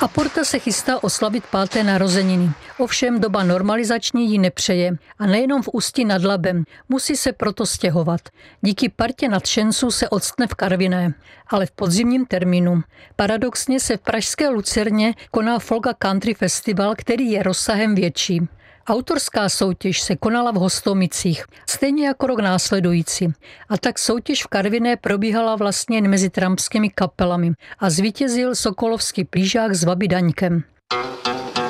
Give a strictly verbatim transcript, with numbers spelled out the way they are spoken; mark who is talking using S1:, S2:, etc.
S1: A Porta se chystá oslavit páté narozeniny. Ovšem doba normalizační jí nepřeje. A nejenom v Ústí nad Labem. Musí se proto stěhovat. Díky partě nadšenců se octne v Karviné. Ale v podzimním termínu. Paradoxně se v pražské Lucerně koná Folk a Country Festival, který je rozsahem větší. Autorská soutěž se konala v Hostomicích, stejně jako rok následující. A tak soutěž v Karviné probíhala vlastně jen mezi trampskými kapelami a zvítězil sokolovský plížák s Vaby Daňkem.